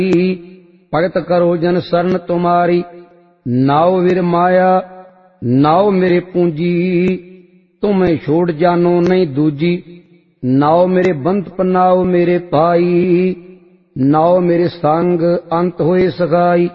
भगत करो जन शरण तुम्हारी। नाओ वीर माया नाओ मेरे पूंजी, तुम्हें छोड़ जानो नहीं दूजी। नाओ मेरे बंत पनाओ मेरे भाई, नाओ मेरे संग अंत होए सगाई।